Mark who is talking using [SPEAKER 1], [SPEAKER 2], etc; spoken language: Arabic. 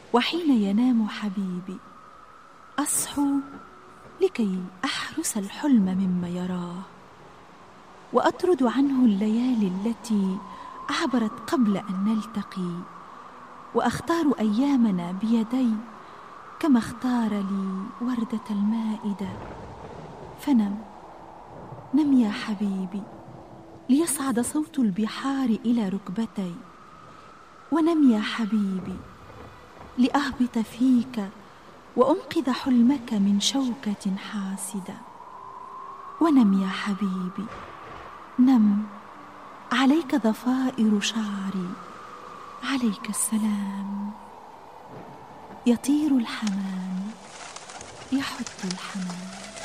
[SPEAKER 1] وحين ينام حبيبي أصحو لكي أحرس الحلم مما يراه، وأطرد عنه الليالي التي عبرت قبل أن نلتقي، وأختار أيامنا بيدي كما اختار لي وردة المائدة. فنم نم يا حبيبي ليصعد صوت البحار إلى ركبتي، ونم يا حبيبي لأهبط فيك وأنقذ حلمك من شوكة حاسدة. ونم يا حبيبي، نم، عليك ضفائر شعري، عليك السلام. يطير الحمام، يحط الحمام.